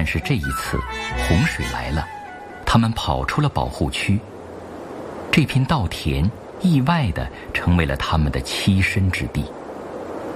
但是这一次洪水来了，他们跑出了保护区。这片稻田意外地成为了他们的栖身之地。